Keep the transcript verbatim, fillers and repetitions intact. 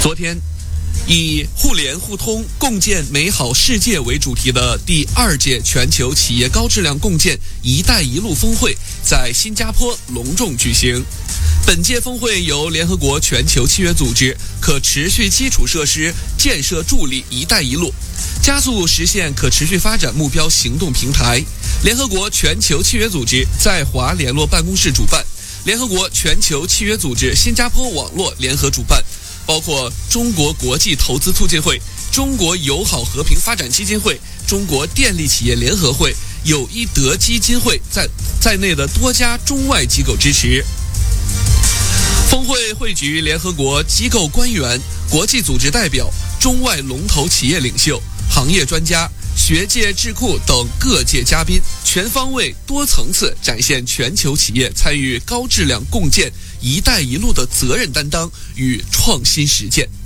昨天，以互联互通共建美好世界为主题的第二届全球企业高质量共建“一带一路”峰会在新加坡隆重举行。本届峰会由联合国全球契约组织可持续基础设施建设助力“一带一路”加速实现可持续发展目标行动平台、联合国全球契约组织在华联络办公室主办，联合国全球契约组织新加坡网络联合主办，包括中国国际投资促进会、中国友好和平发展基金会、中国电力企业联合会、友谊德基金会在在内的多家中外机构支持。峰会汇聚联合国机构官员、国际组织代表、中外龙头企业领袖、行业专家、学界智库等各界嘉宾，全方位多层次展现全球企业参与高质量共建“一带一路”的责任担当与创新实践。